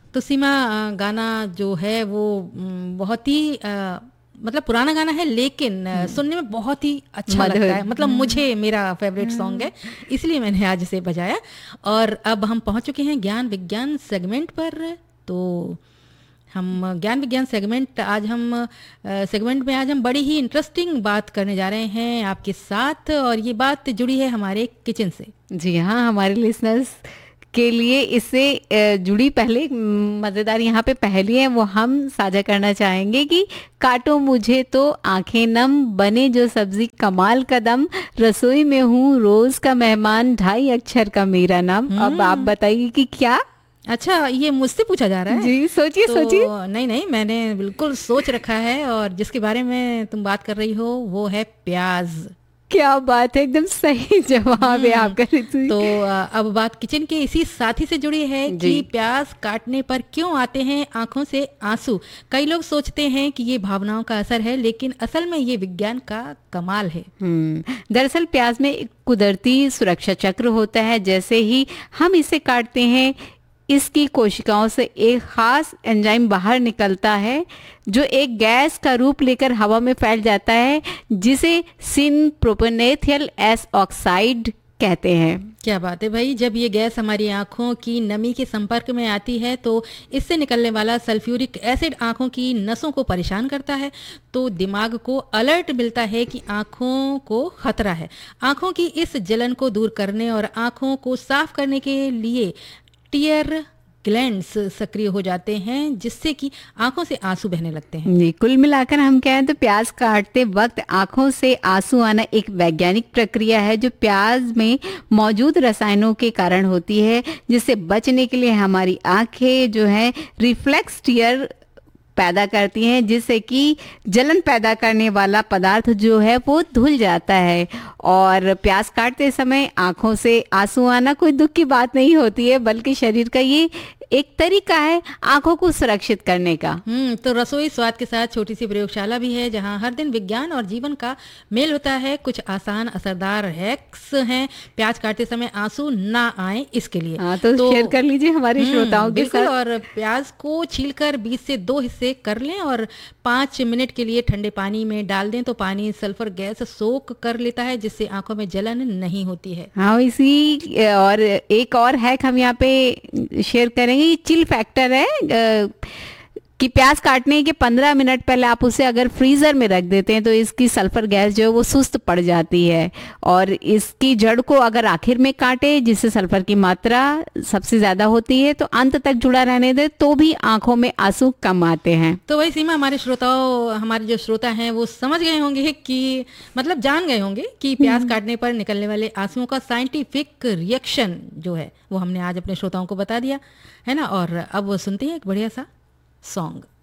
तो सीमा, गाना जो है वो बहुत ही मतलब पुराना गाना है, लेकिन सुनने में बहुत ही अच्छा मधुर। लगता है। मतलब मुझे मेरा फेवरेट सॉन्ग है, इसलिए मैंने आज इसे बजाया। और अब हम पहुंच चुके हैं ज्ञान विज्ञान सेगमेंट पर। तो हम ज्ञान विज्ञान सेगमेंट में आज हम बड़ी ही इंटरेस्टिंग बात करने जा रहे हैं आपके साथ, और ये बात जुड़ी है हमारे किचन से। जी हाँ, हमारे लिसनर्स के लिए इससे जुड़ी पहले मज़ेदार यहाँ पे पहेली है, वो हम साझा करना चाहेंगे कि काटो मुझे तो आंखें नम, बने जो सब्जी कमाल कदम, रसोई में हूँ रोज का मेहमान, 2.5 अक्षर का मेरा नाम। अब आप बताइए कि क्या। अच्छा, ये मुझसे पूछा जा रहा है? जी सोचिए तो सोचिए। नहीं नहीं, मैंने बिल्कुल सोच रखा है, और जिसके बारे में तुम बात कर रही हो वो है प्याज। क्या बात है, एकदम सही जवाब है आपका ऋतु। तो अब बात किचन के इसी साथी से जुड़ी है जी। कि प्याज काटने पर क्यों आते हैं आंखों से आंसू। कई लोग सोचते हैं कि ये भावनाओं का असर है, लेकिन असल में ये विज्ञान का कमाल है। दरअसल प्याज में एक कुदरती सुरक्षा चक्र होता है। जैसे ही हम इसे काटते हैं, इसकी कोशिकाओं से एक खास एंजाइम बाहर निकलता है जो एक गैस का रूप लेकर हवा में फैल जाता है, जिसे सिन प्रोपेनेथियल एस ऑक्साइड कहते हैं। क्या बात है भाई! जब ये गैस हमारी आंखों की नमी के संपर्क में आती है तो इससे निकलने वाला सल्फ्यूरिक एसिड आंखों की नसों को परेशान करता है, तो दिमाग को अलर्ट मिलता है कि आंखों को खतरा है। आंखों की इस जलन को दूर करने और आंखों को साफ करने के लिए टीयर ग्लैंड्स सक्रिय हो जाते हैं, जिससे कि आंखों से आंसू बहने लगते हैं। जी, कुल मिलाकर हम कहें तो प्याज काटते वक्त आंखों से आंसू आना एक वैज्ञानिक प्रक्रिया है जो प्याज में मौजूद रसायनों के कारण होती है, जिससे बचने के लिए हमारी आंखें जो है रिफ्लेक्स टीयर पैदा करती हैं, जिससे कि जलन पैदा करने वाला पदार्थ जो है वो धुल जाता है। और प्याज काटते समय आंखों से आंसू आना कोई दुख की बात नहीं होती है, बल्कि शरीर का ये एक तरीका है आंखों को सुरक्षित करने का। तो रसोई स्वाद के साथ छोटी सी प्रयोगशाला भी है, जहां हर दिन विज्ञान और जीवन का मेल होता है। कुछ आसान असरदार हैक्स हैं प्याज काटते समय आंसू ना आए इसके लिए। हाँ, तो शेयर कर लीजिए हमारे श्रोताओं के बिल्कुल। साथ। और प्याज को छीलकर बीच से 2 हिस्से कर लें और 5 मिनट के लिए ठंडे पानी में डाल दें, तो पानी सल्फर गैस सोख कर लेता है, जिससे आंखों में जलन नहीं होती है। हाँ, इसी और एक और हैक हम यहाँ पे शेयर करेंगे। ये चिल फैक्टर है कि प्याज काटने के 15 मिनट पहले आप उसे अगर फ्रीजर में रख देते हैं तो इसकी सल्फर गैस जो है वो सुस्त पड़ जाती है, और इसकी जड़ को अगर आखिर में काटे जिससे सल्फर की मात्रा सबसे ज्यादा होती है, तो अंत तक जुड़ा रहने दे तो भी आंखों में आंसू कम आते हैं। तो वही सीमा, हमारे जो श्रोता हैं वो समझ गए होंगे कि मतलब जान गए होंगे कि प्याज काटने पर निकलने वाले आंसुओं का साइंटिफिक रिएक्शन जो है वो हमने आज अपने श्रोताओं को बता दिया है ना। और अब वो सुनते हैं एक बढ़िया सा सॉन्ग।